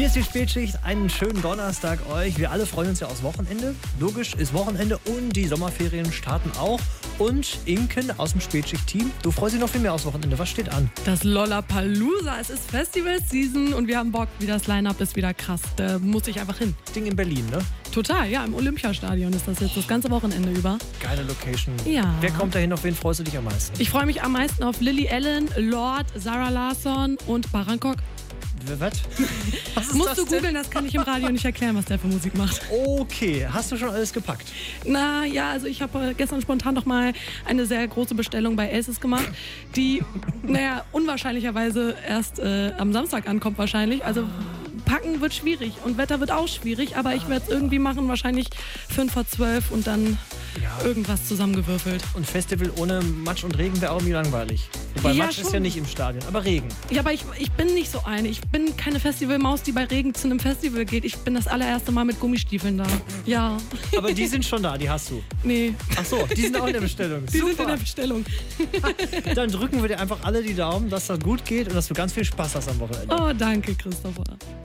Hier ist die Spätschicht. Einen schönen Donnerstag euch. Wir alle freuen uns ja aufs Wochenende. Logisch ist Wochenende und die Sommerferien starten auch. Und Inken aus dem Spätschicht-Team, du freust dich noch viel mehr aufs Wochenende. Was steht an? Das Lollapalooza. Es ist Festival-Season und wir haben Bock. Wie das Line-Up ist wieder krass. Da muss ich einfach hin. Das Ding in Berlin, ne? Total, ja. Im Olympiastadion ist das jetzt das ganze Wochenende über. Geile Location. Ja. Wer kommt da hin? Auf wen freust du dich am meisten? Ich freue mich am meisten auf Lily Allen, Lord, Sarah Larsson und Bangkok. Was? Was ist Musst das du denn? googeln, das kann ich im Radio nicht erklären, was der für Musik macht. Okay, hast du schon alles gepackt? Na ja, also ich habe gestern spontan noch mal eine sehr große Bestellung bei Aces gemacht, die, unwahrscheinlicherweise erst am Samstag ankommt wahrscheinlich. Also packen wird schwierig und Wetter wird auch schwierig, aber ich werde es irgendwie machen, wahrscheinlich 11:55 und dann irgendwas zusammengewürfelt. Und Festival ohne Matsch und Regen wäre auch irgendwie langweilig. Wobei Ja, Matsch ist schon. ja nicht im Stadion, aber Regen. Ja, aber ich bin nicht so eine. Ich bin keine Festivalmaus, die bei Regen zu einem Festival geht. Ich bin das allererste Mal mit Gummistiefeln da. Ja. Aber die sind schon da, die hast du. Nee, Ach so, die sind auch in der Bestellung. die sind in Super. der Bestellung. Dann drücken wir dir einfach alle die Daumen, dass das gut geht und dass du ganz viel Spaß hast am Wochenende. Oh, danke, Christopher.